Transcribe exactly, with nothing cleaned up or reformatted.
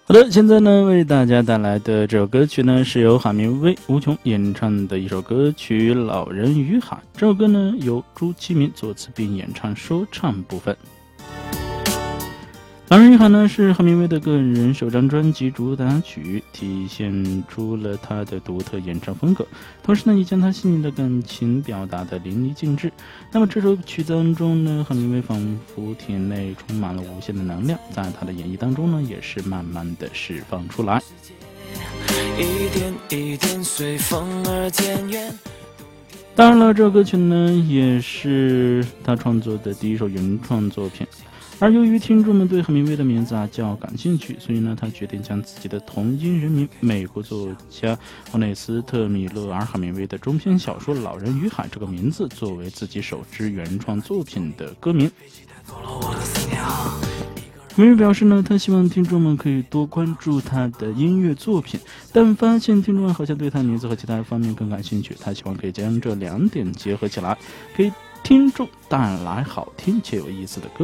好的，现在呢为大家带来的这首歌曲呢是由海明威、吴琼演唱的一首歌曲《老人与海》。这首歌呢由朱其民作词并演唱说唱部分。《老人与海》呢是海明威的个人首张专辑主打曲，体现出了他的独特演唱风格，同时呢也将他细腻的感情表达得淋漓尽致。那么这首曲子当中呢，海明威仿佛体内充满了无限的能量，在他的演绎当中呢也是慢慢的释放出来。一点一点随风而渐远。当然了，这首歌曲呢也是他创作的第一首原创作品。而由于听众们对海明威的名字啊较感兴趣，所以呢，他决定将自己的同音人名美国作家欧内斯特·米勒尔·海明威的中篇小说《老人与海》这个名字作为自己首支原创作品的歌名。海明威表示呢，他希望听众们可以多关注他的音乐作品，但发现听众们好像对他的名字和其他方面更感兴趣，他希望可以将这两点结合起来，给听众带来好听且有意思的歌。